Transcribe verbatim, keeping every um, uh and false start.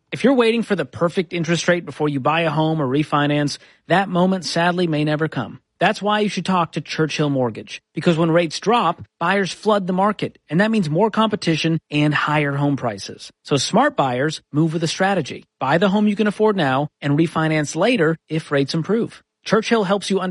If you're waiting for the perfect interest rate before you buy a home or refinance, that moment sadly may never come. That's why you should talk to Churchill Mortgage. Because when rates drop, buyers flood the market, and that means more competition and higher home prices. So smart buyers move with a strategy. Buy the home you can afford now and refinance later if rates improve. Churchill helps you understand